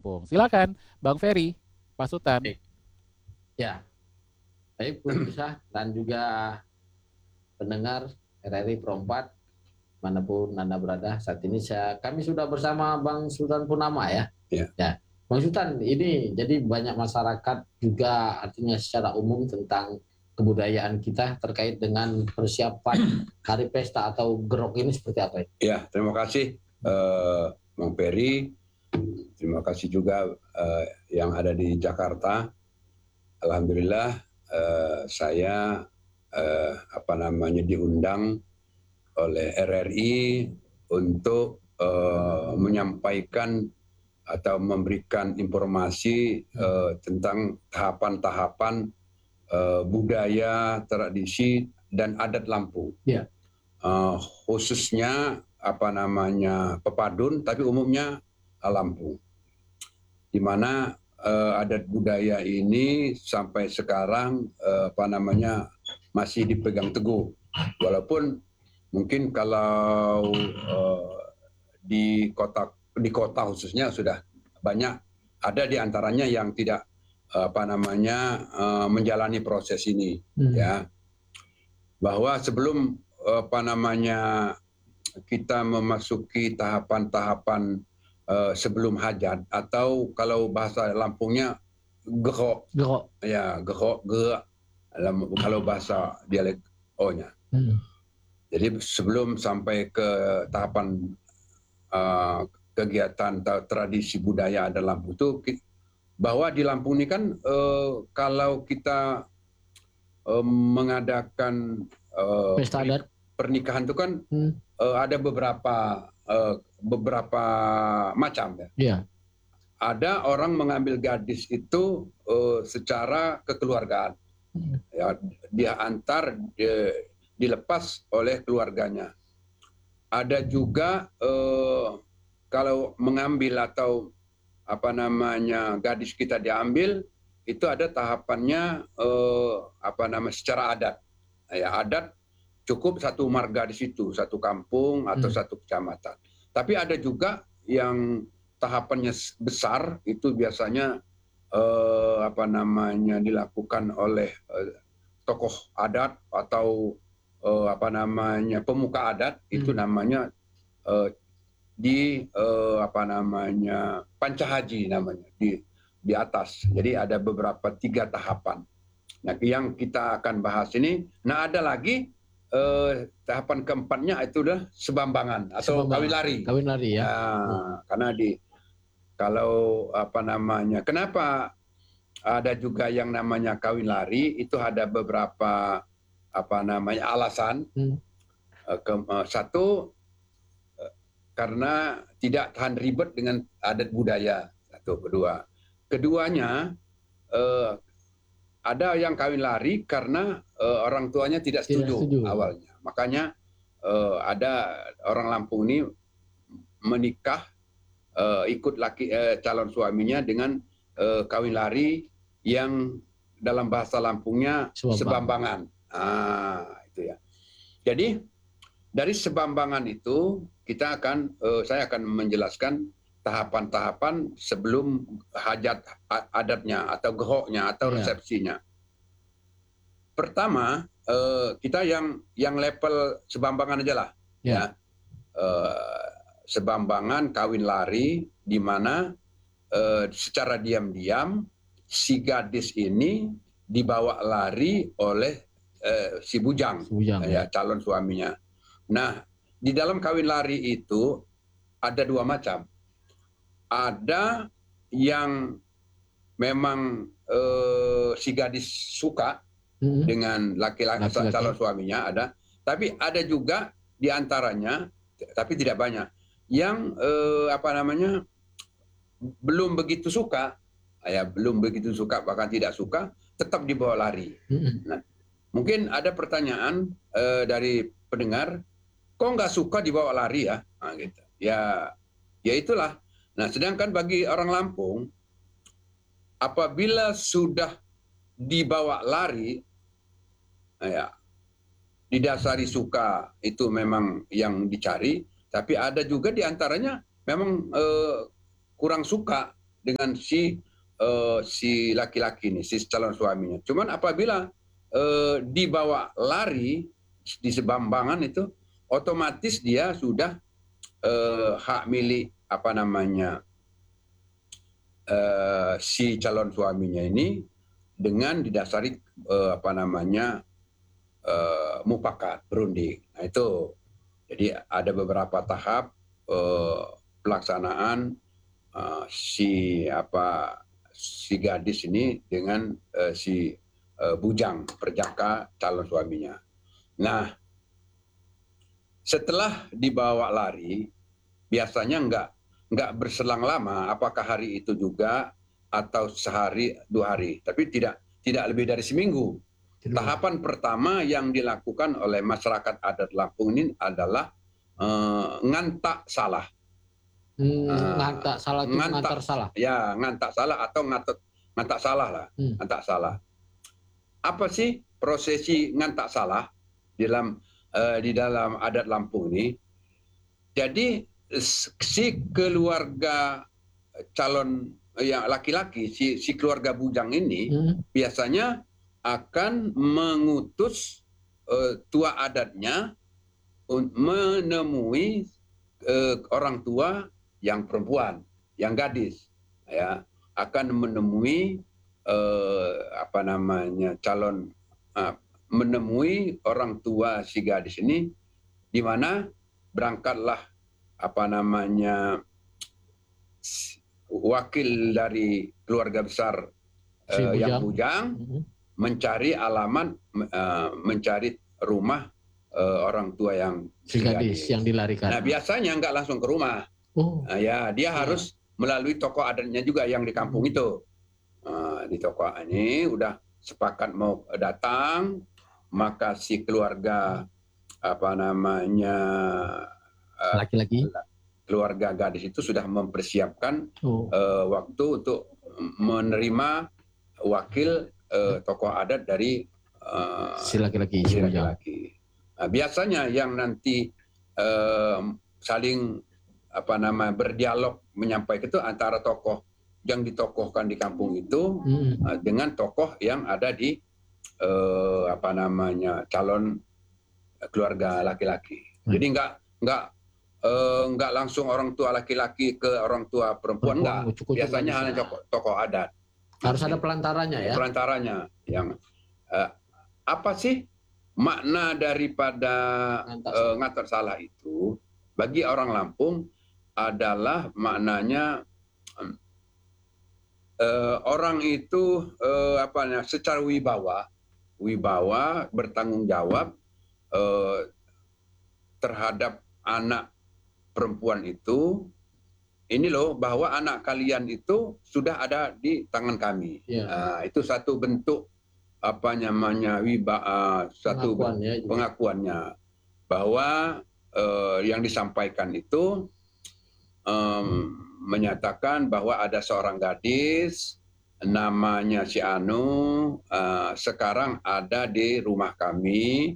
Lampung. Silakan, Bang Ferry, Pak Sultan. Ya, baik pemirsa dan juga pendengar RRI Pro 4 manapun Anda berada saat ini. Kami sudah bersama Bang Sultan Purnama ya. Ya. Bang Sultan, ini jadi banyak masyarakat juga artinya secara umum tentang kebudayaan kita terkait dengan persiapan hari pesta atau gerok ini seperti apa ya? Ya, terima kasih Bang Ferry. Terima kasih juga yang ada di Jakarta. Alhamdulillah saya diundang oleh RRI untuk menyampaikan atau memberikan informasi tentang tahapan-tahapan budaya, tradisi dan adat Lampung. Ya. Khususnya pepadun, tapi umumnya Lampung. Di mana adat budaya ini sampai sekarang masih dipegang teguh, walaupun mungkin kalau di kota khususnya sudah banyak ada di antaranya yang tidak menjalani proses ini, ya. Bahwa sebelum kita memasuki tahapan-tahapan sebelum hajat, atau kalau bahasa Lampungnya gerok. Ya, gerok, kalau bahasa dialek O-nya. Jadi sebelum sampai ke tahapan kegiatan tradisi budaya adat Lampung itu, bahwa di Lampung ini kan kalau kita mengadakan pesta adat pernikahan itu kan ada beberapa macam ya. Yeah. Ada orang mengambil gadis itu secara kekeluargaan, ya, dia antar, dilepas oleh keluarganya. Ada juga kalau mengambil atau gadis kita diambil, itu ada tahapannya secara adat. Ya, adat cukup satu marga di situ, satu kampung atau satu kecamatan. Tapi ada juga yang tahapannya besar, itu biasanya dilakukan oleh tokoh adat atau pemuka adat. Itu namanya panca haji namanya, di atas. Jadi ada beberapa 3 tahapan. Nah, yang kita akan bahas ini, ada lagi tahapan keempatnya itu adalah sebambangan atau kawin lari. Kawin lari ya. Karena kenapa ada juga yang namanya kawin lari, itu ada beberapa alasan. Satu, karena tidak tahan ribet dengan adat budaya. Satu. Keduanya, ada yang kawin lari karena orang tuanya tidak setuju awalnya. Makanya ada orang Lampung ini menikah, ikut calon suaminya dengan kawin lari yang dalam bahasa Lampungnya sebambangan. Itu ya. Jadi dari sebambangan itu saya akan menjelaskan tahapan-tahapan sebelum hajat adatnya atau geroknya atau resepsinya. Pertama, kita yang level sebambangan aja lah. Ya. Sebambangan kawin lari, di mana secara diam-diam si gadis ini dibawa lari oleh si bujang, ya, calon suaminya. Nah, di dalam kawin lari itu ada 2 macam. Ada yang memang si gadis suka dengan laki-laki calon suaminya, ada. Tapi ada juga di antaranya, tapi tidak banyak, yang belum begitu suka, bahkan tidak suka, tetap dibawa lari. Nah, mungkin ada pertanyaan dari pendengar, kok nggak suka dibawa lari ya? Nah, gitu. Ya itulah. Nah, sedangkan bagi orang Lampung, apabila sudah dibawa lari, ya, didasari suka, itu memang yang dicari. Tapi ada juga di antaranya memang kurang suka dengan si laki-laki ini, si calon suaminya. Cuman apabila dibawa lari di Sebambangan itu, otomatis dia sudah hak milik si calon suaminya ini dengan didasari mufakat berunding. Nah itu, jadi ada beberapa tahap pelaksanaan si gadis ini dengan si bujang perjaka calon suaminya. Nah, setelah dibawa lari, biasanya nggak berselang lama, apakah hari itu juga atau sehari 2 hari, tapi tidak lebih dari seminggu. Tahapan pertama yang dilakukan oleh masyarakat adat Lampung ini adalah ngantak salah. Ngantak salah itu ngantar salah. Ya, ngantak salah atau ngantak salah lah. Ngantak salah. Apa sih prosesi ngantak salah di dalam adat Lampung ini? Jadi si keluarga calon yang laki-laki, si keluarga bujang ini biasanya akan mengutus tua adatnya menemui orang tua yang perempuan, yang gadis, ya, akan menemui menemui orang tua si gadis ini, di mana berangkatlah wakil dari keluarga besar yang bujang mencari alamat, mencari rumah orang tua yang si gadis yang dilarikan. Nah, biasanya nggak langsung ke rumah. Ya, dia harus melalui tokoh adatnya juga yang di kampung itu. Di tokoh ini udah sepakat mau datang, maka si keluarga laki-laki, keluarga gadis itu sudah mempersiapkan waktu untuk menerima wakil tokoh adat dari si laki-laki. Nah, biasanya yang nanti saling berdialog menyampaikan itu antara tokoh yang ditokohkan di kampung itu dengan tokoh yang ada di calon keluarga laki-laki. Jadi nggak langsung orang tua laki-laki ke orang tua perempuan, enggak. Biasanya hanya tokoh adat. Harus ada pelantarannya ya. Pelantarannya yang apa sih makna daripada ngantar salah itu bagi orang Lampung adalah maknanya orang itu secara wibawa bertanggung jawab terhadap anak perempuan itu. Ini loh, bahwa anak kalian itu sudah ada di tangan kami. Nah, itu satu bentuk pengakuannya bahwa yang disampaikan itu menyatakan bahwa ada seorang gadis namanya si Anu sekarang ada di rumah kami.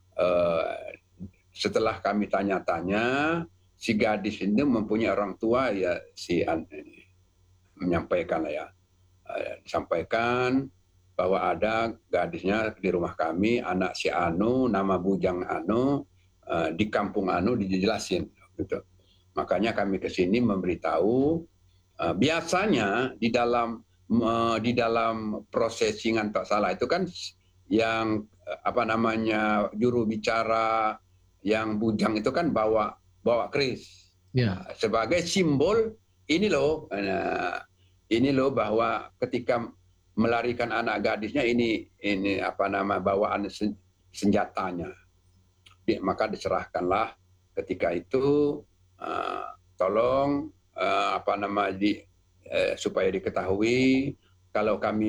Setelah kami tanya-tanya, si gadis ini mempunyai orang tua, ya si Anu menyampaikan disampaikan bahwa ada gadisnya di rumah kami, anak si Anu, nama bujang Anu, di kampung Anu, dijelasin gitu. Makanya kami ke sini memberitahu. Biasanya di dalam prosesi ngantar salah itu kan yang juru bicara yang bujang itu kan bawa keris sebagai simbol ini loh bahwa ketika melarikan anak gadisnya ini bawaan senjatanya. Maka diserahkanlah ketika itu, tolong supaya diketahui kalau kami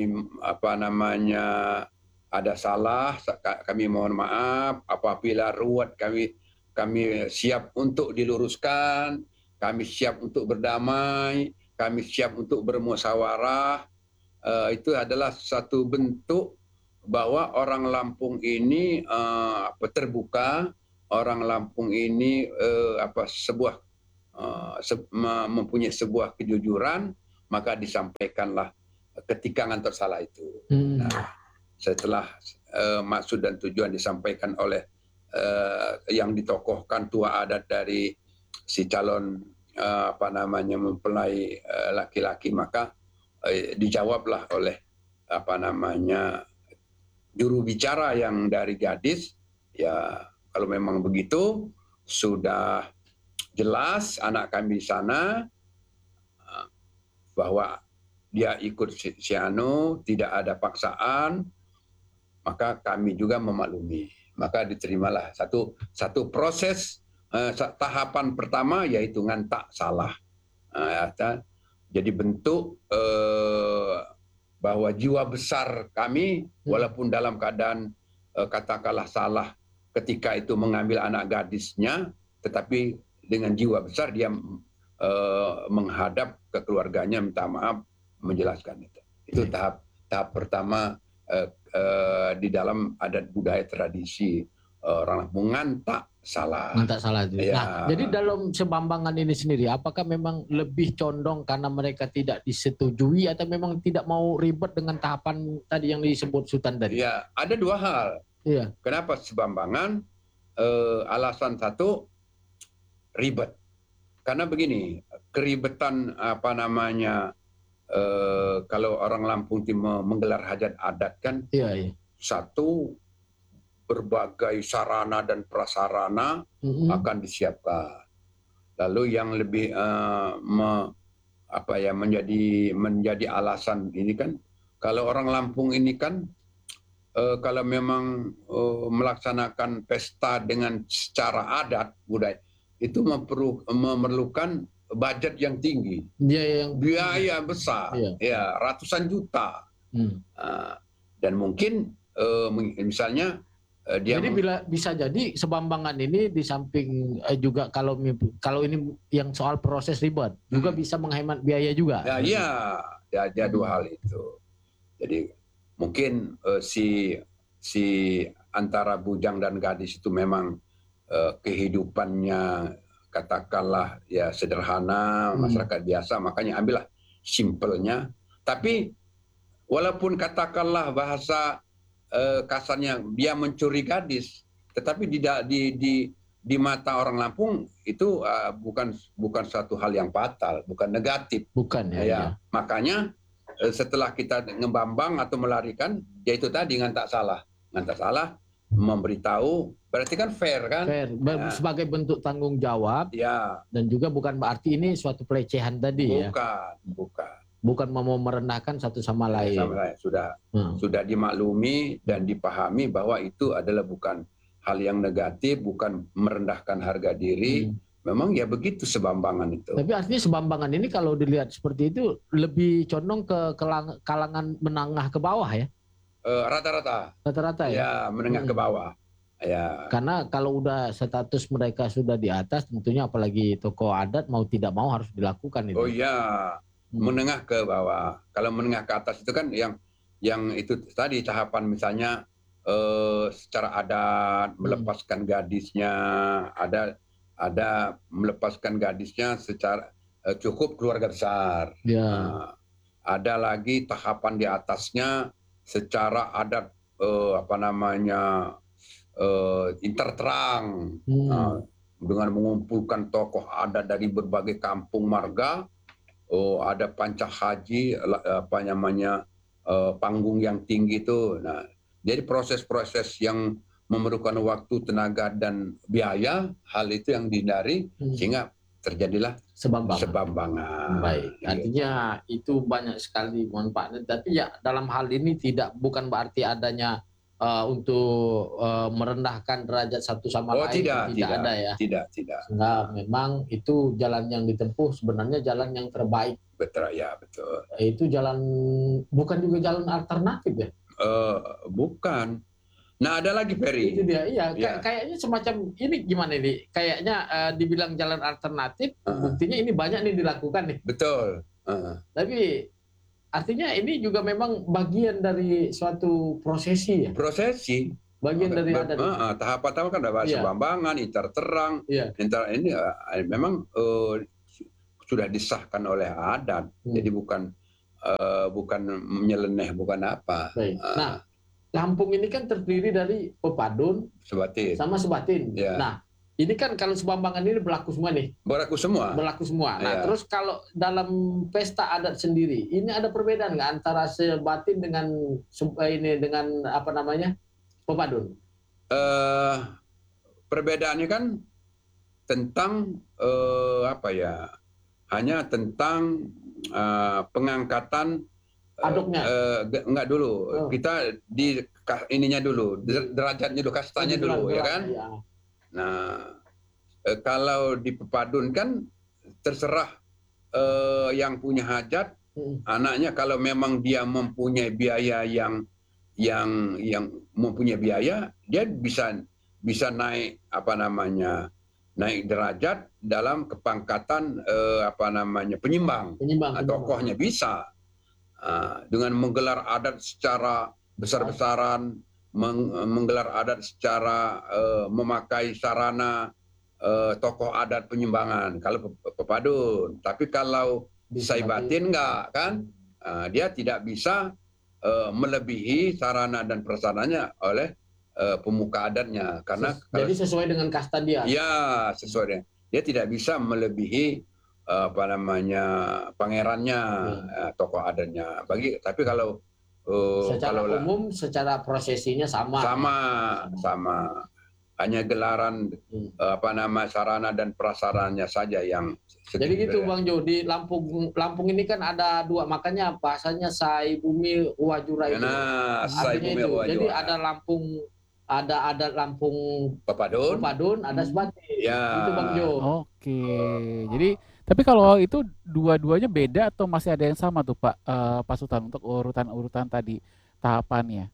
ada salah, kami mohon maaf. Apabila ruwet kami siap untuk diluruskan, kami siap untuk berdamai, kami siap untuk bermusyawarah. Itu adalah satu bentuk bahwa orang Lampung ini terbuka, orang Lampung ini mempunyai sebuah kejujuran maka disampaikanlah ketika ngantor salah itu. Nah, setelah maksud dan tujuan disampaikan oleh yang ditokohkan tua adat dari si calon mempelai laki-laki, maka dijawablah oleh juru bicara yang dari gadis, ya kalau memang begitu sudah jelas anak kami di sana bahwa dia ikut si Anu, tidak ada paksaan, maka kami juga memaklumi. Maka diterimalah satu proses tahapan pertama, yaitu ngantak salah. Jadi bentuk bahwa jiwa besar kami, walaupun dalam keadaan katakanlah salah ketika itu mengambil anak gadisnya, tetapi dengan jiwa besar dia menghadap ke keluarganya, minta maaf, menjelaskan itu. Itu tahap pertama di dalam adat budaya tradisi orang Lampung, ngantak salah. Ngantak salah itu. Ya. Nah, jadi dalam sebambangan ini sendiri, apakah memang lebih condong karena mereka tidak disetujui atau memang tidak mau ribet dengan tahapan tadi yang disebut Sultan tadi? Ya, ada dua hal. Iya. Kenapa sebambangan? Alasan satu, ribet. Karena begini, keribetan kalau orang Lampung Timur menggelar hajat adat kan, iya. Satu, berbagai sarana dan prasarana akan disiapkan. Lalu yang lebih menjadi alasan ini kan, kalau orang Lampung ini kan kalau memang melaksanakan pesta dengan secara adat budaya, itu memerlukan budget yang tinggi, biaya besar, ya ratusan juta, dan mungkin misalnya jadi bisa jadi sebambangan ini di samping juga kalau ini yang soal proses ribet juga bisa menghemat biaya juga. Ya, dua hal itu. Jadi mungkin si antara bujang dan gadis itu memang kehidupannya katakanlah ya sederhana, masyarakat biasa, makanya ambillah simpelnya. Tapi walaupun katakanlah bahasa kasarnya dia mencuri gadis, tetapi di mata orang Lampung itu bukan suatu hal yang fatal, bukan negatif. Bukan ya. Makanya setelah kita ngebambang atau melarikan, yaitu tadi ngantak salah, memberitahu, berarti kan fair kan? Fair, sebagai bentuk tanggung jawab. Ya. Dan juga bukan berarti ini suatu pelecehan tadi ya. Bukan mau merendahkan satu sama lain. Sudah dimaklumi dan dipahami bahwa itu adalah bukan hal yang negatif, bukan merendahkan harga diri. Memang ya begitu sebambangan itu. Tapi artinya sebambangan ini kalau dilihat seperti itu lebih condong ke kalangan menengah ke bawah ya? Rata-rata ya, menengah ke bawah. Ya. Karena kalau udah status mereka sudah di atas, tentunya apalagi tokoh adat mau tidak mau harus dilakukan itu. Oh iya. Menengah ke bawah. Kalau menengah ke atas itu kan yang itu tadi tahapan misalnya secara adat melepaskan gadisnya, ada melepaskan gadisnya secara cukup keluarga besar. Ya. Ada lagi tahapan di atasnya secara adat interterang, dengan mengumpulkan tokoh adat dari berbagai kampung marga. Ada panca haji, panggung yang tinggi itu. Nah, jadi proses-proses yang memerlukan waktu, tenaga dan biaya, hal itu yang dihindari sehingga terjadilah sebambangan. Baik, artinya itu banyak sekali manfaatnya. Tapi ya dalam hal ini bukan berarti adanya untuk merendahkan derajat satu sama lain, tidak ada ya. Tidak. Nah, memang itu jalan yang ditempuh sebenarnya jalan yang terbaik. Betul ya, betul. Itu jalan, bukan juga jalan alternatif ya? Bukan. Nah, ada lagi Ferry. Itu dia, iya. Kayaknya semacam ini gimana nih? Kayaknya dibilang jalan alternatif, buktinya ini banyak nih dilakukan nih. Betul. Tapi artinya ini juga memang bagian dari suatu prosesi ya? Prosesi. Bagian dari adat. Tahap-tahap kan ada bahasa bambangan, interterang. Iya. Ini memang sudah disahkan oleh adat. Jadi bukan menyeleneh, bukan apa. Nah, Lampung ini kan terdiri dari Pepadun, Sebatin. sama Sebatin. Ya. Nah, ini kan kalau Subambangan ini berlaku semua nih. Berlaku semua. Berlaku semua. Nah, Ya. terus kalau dalam pesta adat sendiri, ini ada perbedaan nggak antara Sebatin dengan apa namanya Pepadun? Perbedaannya kan tentang apa ya? Hanya tentang pengangkatan Aduknya. Enggak dulu. Kita di ininya dulu, derajatnya dulu, kastanya dulu, ya kan? Ya. Nah, kalau di Pepadun kan terserah yang punya hajat, anaknya kalau memang dia mempunyai biaya yang mempunyai biaya, dia bisa naik naik derajat dalam kepangkatan penyimbang. Tokohnya bisa dengan menggelar adat secara besar-besaran, menggelar adat secara memakai sarana tokoh adat penyimbangan. Kalau Pepadun, tapi kalau Saibatin enggak kan, dia tidak bisa melebihi sarana dan prasarananya oleh pemuka adatnya, karena jadi sesuai dengan kasta dia. Ya, sesuai dengan dia tidak bisa melebihi pangerannya, tokoh adatnya. Tapi kalau secara umum, secara prosesinya sama. Sama. Hanya gelaran sarana dan prasarannya saja yang jadi gitu Bang Jo, di Lampung ini kan ada dua, makanya bahasanya Sai Bumi Wajura itu. Nah, Sai Bumi Wajura. Jadi ada Lampung Pepadun, ada Sebatin. Ya. Itu Bang Jo. Oke. Jadi tapi kalau itu dua-duanya beda atau masih ada yang sama tuh Pak Sultan untuk urutan tadi tahapannya?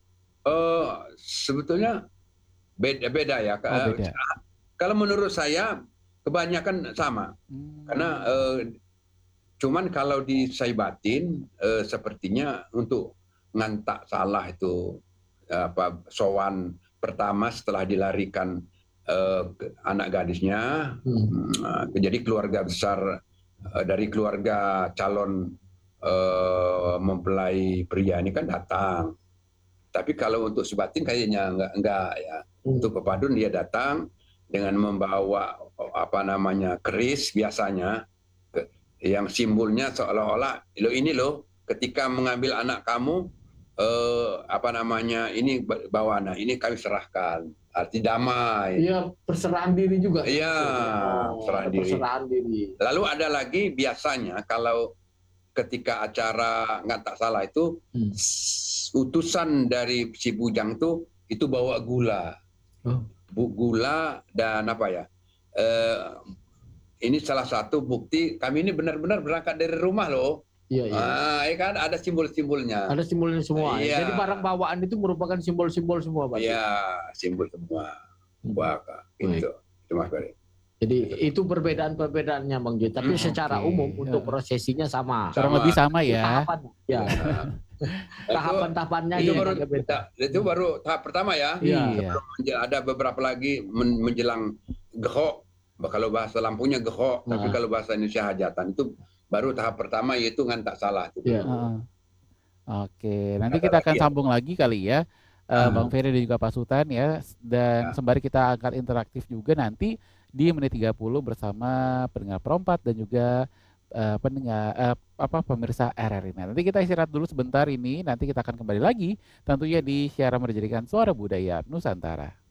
Sebetulnya beda ya. Beda. Kalau menurut saya kebanyakan sama. Karena cuman kalau di Saibatin sepertinya untuk ngantak salah itu sowan pertama setelah dilarikan anak gadisnya, jadi keluarga besar dari keluarga calon mempelai pria ini kan datang. Tapi kalau untuk Sebatin kayaknya enggak ya. Untuk Pepadun dia datang dengan membawa keris biasanya, yang simbolnya seolah-olah ini ketika mengambil anak kamu ini bawa anak ini kami serahkan, arti damai. Iya, perserahan diri juga. Iya, perserahan diri. Lalu ada lagi biasanya kalau ketika acara ngantak salah itu utusan dari si bujang itu bawa gula. Gula dan ini salah satu bukti kami ini benar-benar berangkat dari rumah loh. Iya. Kan ada simbol-simbolnya. Ada simbolnya semua. Iya. Jadi barang bawaan itu merupakan simbol-simbol semua, Pak. Iya, simbol semua. Itu Mas Ferry. Jadi itu perbedaan-perbedaannya Bang Jo. Tapi secara umum untuk prosesinya sama. Kurang lebih sama ya. Tahapan-tahapannya itu baru tahap pertama ya. Iya. Ada beberapa lagi menjelang gehok. Kalau bahasa Lampungnya gehok, tapi kalau bahasa Indonesia hajatan itu baru tahap pertama, yaitu ngantak salah. Oke, nanti kita akan sambung lagi kali ya, Bang Ferry dan juga Pak Sultan ya. Dan sembari kita akan interaktif juga nanti di menit 30 bersama pendengar Perompat dan juga pemirsa RRI. Nanti kita istirahat dulu sebentar ini, nanti kita akan kembali lagi tentunya di Siaran Menjadikan Suara Budaya Nusantara.